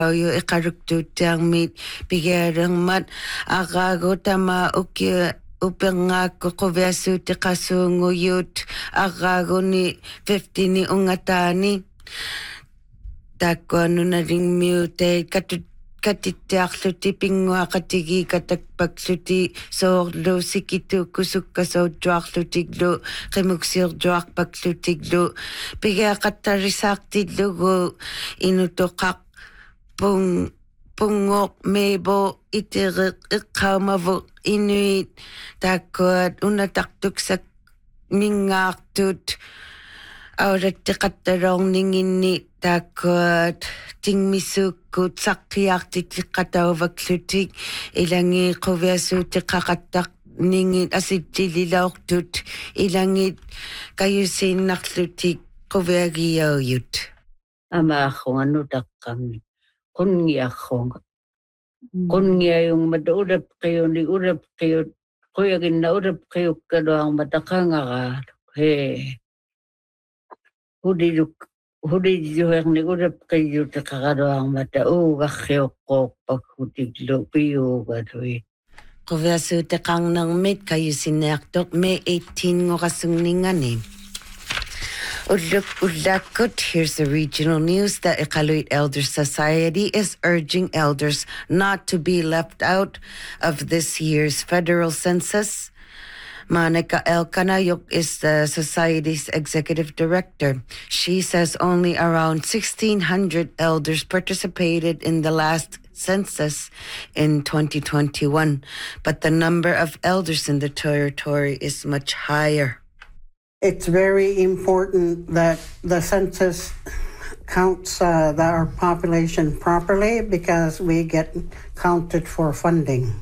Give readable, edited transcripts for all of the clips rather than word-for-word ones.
Yo iqaruktuuttiarmiit pigiarermat aqaagutama upengaakku quviassuutiqassuunguyuut aqaaguni 50 ungataani taakkuanunaringmiutei katittiarluti pinguaqatigi katakpakluti soorlu sikituukkusukkasouttuarlutiglu qimuksiortuarpaklutiglu pigiaqattarisaartillugu inutoqaq pungoq mebo itereq iqqaamavuq inuit taakkuat unataqtuksak mingaartut auratteqattalorninginni taakkuat tingmissuukkut saqqiartittiqqatauvaklutik ilangi quviassuutiqqaqattaq ningit asittililaortut ilangit kayusiinnarlutik quviagiauyut amaaqquanutaqqamni qunniarrunga qunniayung madurapqiuni urapqiut quyaginna urapqiukkaluarmataqangaraat he hudijuherni urapqiyutiqaraluarmata uugarriuqqooqpak hutiglu piuugatui quviassuutiqarnermit kayusinniartoq May 18 ngoqassungningani Here's the regional news. The Iqaluit Elders Society is urging elders not to be left out of this year's federal census. Monica Elkanayuk is the society's executive director. She says only around 1,600 elders participated in the last census in 2021, but the number of elders in the territory is much higher. It's very important that the census counts our population properly because we get counted for funding.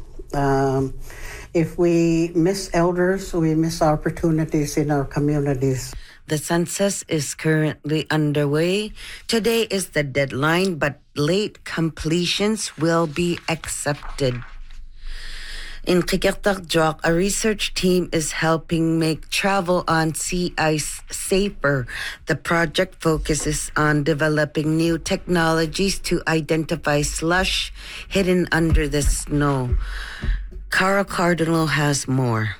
If we miss elders, we miss opportunities in our communities. The census is currently underway. Today is the deadline, but late completions will be accepted. In Qikiqtarjuaq, a research team is helping make travel on sea ice safer. The project focuses on developing new technologies to identify slush hidden under the snow. Cara Cardinal has more.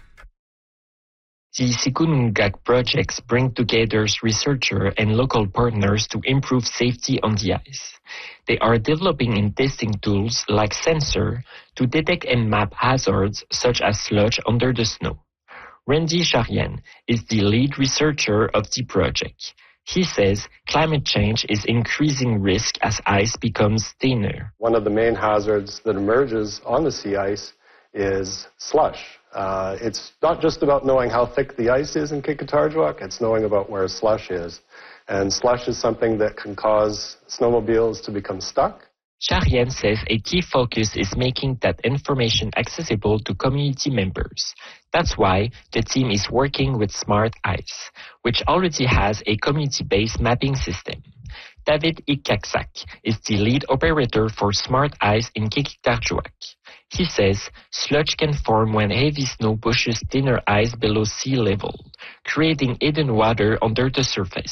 The Sikunungak projects bring together researchers and local partners to improve safety on the ice. They are developing and testing tools like sensors to detect and map hazards such as slush under the snow. Randy Sharian is the lead researcher of the project. He says climate change is increasing risk as ice becomes thinner. One of the main hazards that emerges on the sea ice is slush. It's not just about knowing how thick the ice is in Qikiqtarjuaq, it's knowing about where slush is. And slush is something that can cause snowmobiles to become stuck. Sharian says a key focus is making that information accessible to community members. That's why the team is working with Smart Ice, which already has a community-based mapping system. David Ikaksak is the lead operator for Smart Ice in Qikiqtarjuaq. He says sludge can form when heavy snow pushes thinner ice below sea level, creating hidden water under the surface.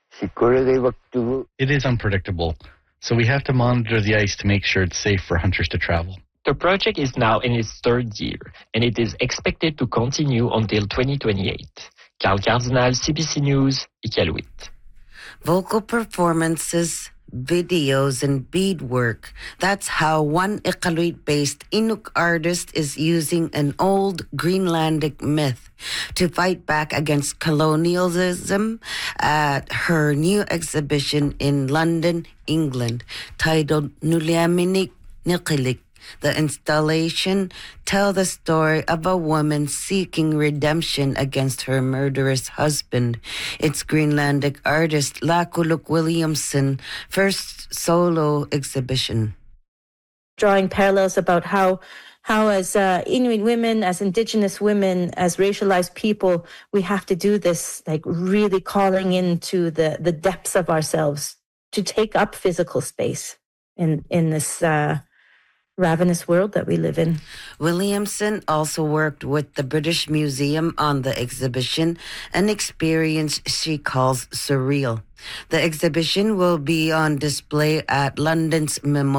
It is unpredictable, so we have to monitor the ice to make sure it's safe for hunters to travel. The project is now in its third year, and it is expected to continue until 2028. Carl Cardinal, CBC News, Iqaluit. Vocal performances, videos, and beadwork. That's how one Iqaluit-based Inuk artist is using an old Greenlandic myth to fight back against colonialism at her new exhibition in London, England, titled Nuliaminik Niqilik. The installation tells the story of a woman seeking redemption against her murderous husband. It's Greenlandic artist Lakuluk Williamson' first solo exhibition. Drawing parallels about how as Inuit women, as Indigenous women, as racialized people, we have to do this, like really calling into the depths of ourselves to take up physical space in this ravenous world that we live in. Williamson also worked with the British Museum on the exhibition, an experience she calls surreal. The exhibition will be on display at London's Memorial